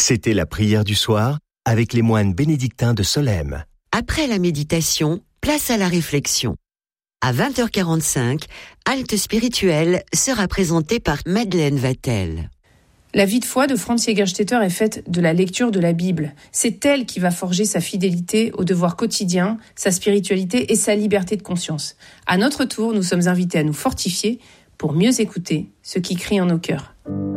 C'était la prière du soir avec les moines bénédictins de Solesmes. Après la méditation, place à la réflexion. À 20h45, Halte spirituelle sera présentée par Madeleine Vatel. La vie de foi de Franz Jägerstätter est faite de la lecture de la Bible. C'est elle qui va forger sa fidélité au devoir quotidien, sa spiritualité et sa liberté de conscience. À notre tour, nous sommes invités à nous fortifier pour mieux écouter ce qui crie en nos cœurs.